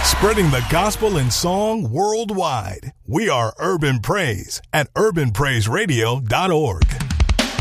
Spreading the gospel in song worldwide. We are Urban Praise at urbanpraiseradio.org.